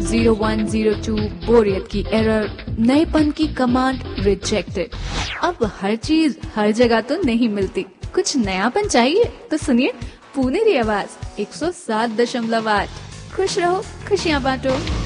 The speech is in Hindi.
0102 बोरियत की एरर, नएपन की कमांड रिजेक्टेड। अब हर चीज हर जगह तो नहीं मिलती, कुछ नयापन चाहिए तो सुनिए पुनेरी आवाज 107.8। खुश रहो, खुशियाँ बांटो।